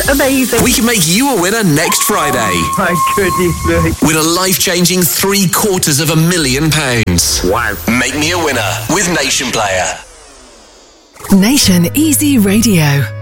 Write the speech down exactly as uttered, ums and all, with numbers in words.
Amazing. We can make you a winner next Friday. Oh, my goodness me. Win a life-changing three quarters of a million pounds. Wow. Make me a winner with Nation Player. Nation Easy Radio.